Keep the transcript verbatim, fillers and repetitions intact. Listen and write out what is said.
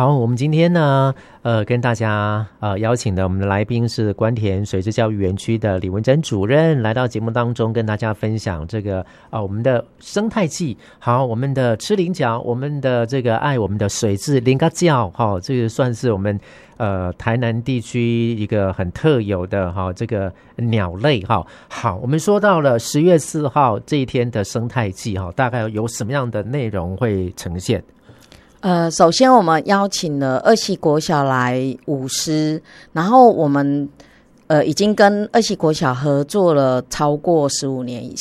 好，我们今天呢，呃，跟大家呃邀请的我们的来宾是关田水质教育园区的李文珍主任，来到节目当中跟大家分享这个啊、呃、我们的生态系，好，我们的吃菱角，我们的这个爱我们的水质菱角教，哈、哦，这个算是我们呃台南地区一个很特有的哈、哦、这个鸟类哈、哦。好，我们说到了十月四号这一天的生态季哈、哦，大概有什么样的内容会呈现？ 呃，首先我们邀请了二溪国小来舞狮，然后我们呃已经跟二溪国小合作了超过十五年以